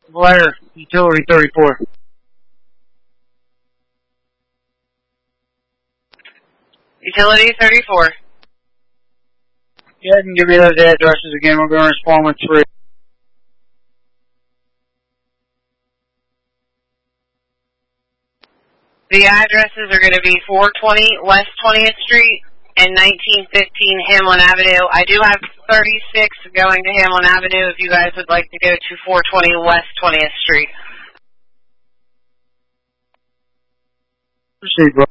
Blair, Utility 34. Utility 34. Yeah, I can give you those addresses again. We're going to respond with 3. The addresses are going to be 420 West 20th Street and 1915 Hamlin Avenue. I do have 36 going to Hamlin Avenue if you guys would like to go to 420 West 20th Street. Proceed, bro.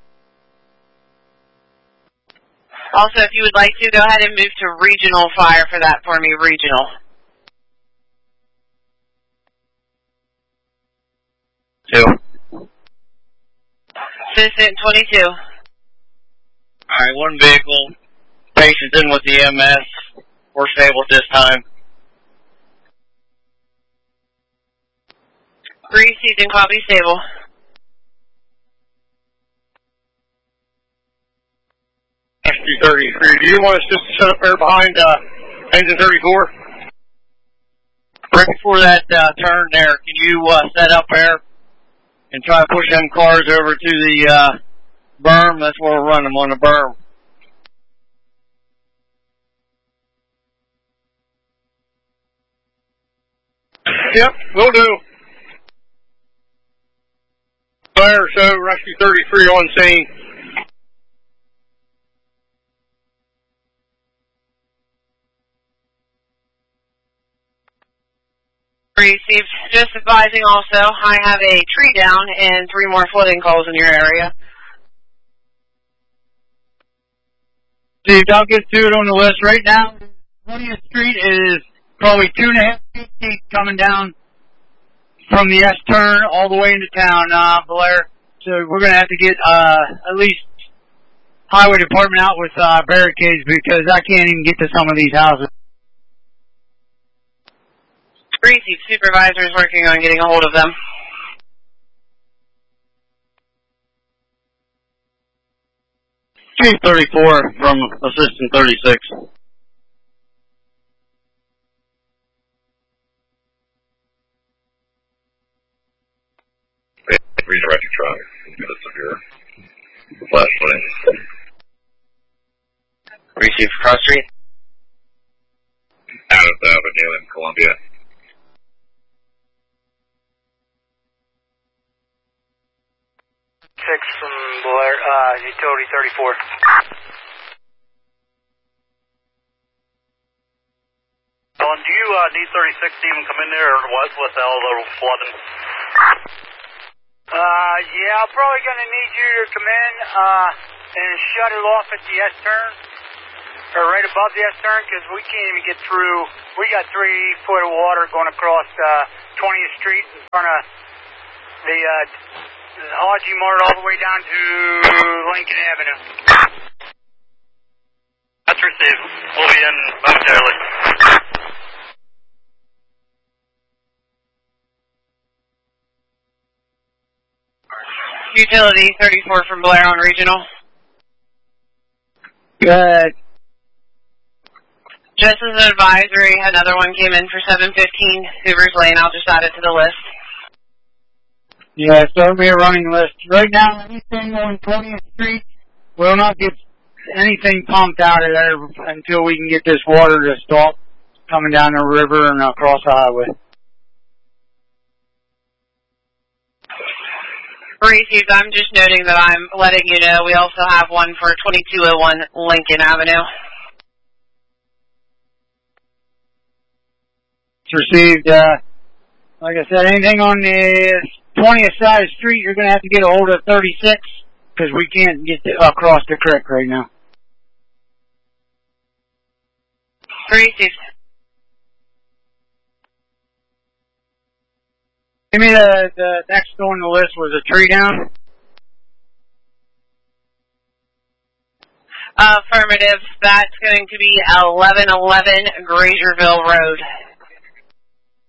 Also, if you would like to, go ahead and move to regional fire for that for me, regional. Assistant 22. Alright, one vehicle. Patient's in with the EMS. We're stable at this time. Received and copy stable. SG-33, do you want us just to set up there behind engine 34? Right before that turn there, can you set up there and try to push them cars over to the berm? That's where we're running them, on the berm. Yep, will do. Fire, so Rescue 33 on scene. Received. Just advising also, I have a tree down and 3 more flooding calls in your area. Steve, I'll get to it on the list right now. 20th Street is probably 2.5 feet deep coming down from the S-turn all the way into town, Blair. So we're going to have to get at least highway department out with barricades because I can't even get to some of these houses. Received. Supervisor is working on getting a hold of them. Chief 34 from Assistant 36. Redirect your traffic. Get us up here. Flashlight. Received Cross Street. Adams Avenue in Columbia. From Blair, Utility 34. Alan, do you need 36 to even come in there, or what with all the flooding? Yeah, I'm probably going to need you to come in and shut it off at the S-turn, or right above the S-turn, because we can't even get through. We got 3 foot of water going across 20th Street in front of the RG Mart all the way down to Lincoln Avenue. That's received. We'll be in momentarily. Utility 34 from Blair on regional. Good. Just as an advisory, another one came in for 715 Hoover's Lane. I'll just add it to the list. Yeah, start me a running list. Right now, anything on 20th Street will not get anything pumped out of there until we can get this water to stop coming down the river and across the highway. Received. I'm just noting that I'm letting you know we also have one for 2201 Lincoln Avenue. It's received. Like I said, anything on the 20th side of the street, you're going to have to get a hold of 36 because we can't get across the creek right now. Received. Give me the next on the list was a tree down. Affirmative. That's going to be 1111 Grazierville Road.